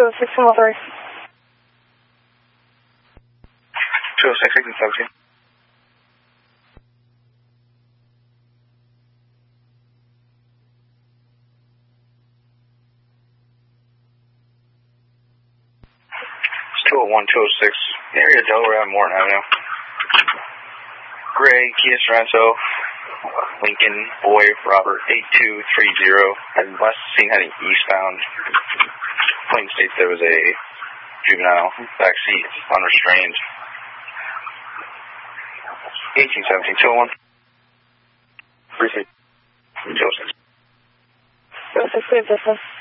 206 103. 206 17. It's 201 206. Area Delaware on Morton Avenue. Gray, Kia Sorento, Lincoln, Boy, Robert, 8230, heading west, seen heading eastbound. Plain states there was a juvenile backseat, unrestrained. 1817 201. 36. 206. 206,